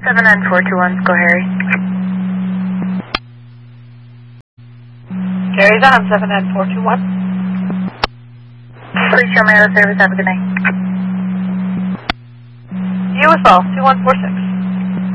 79421, go Harry. Harry's on 79421. Please show me out of service, have a good night. You as well, 2146.